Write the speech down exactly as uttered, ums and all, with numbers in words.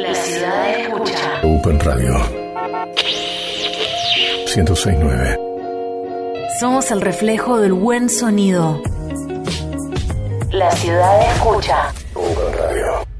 La ciudad escucha. Open Radio ciento seis punto nueve. Somos el reflejo del buen sonido. La ciudad escucha. Open Radio.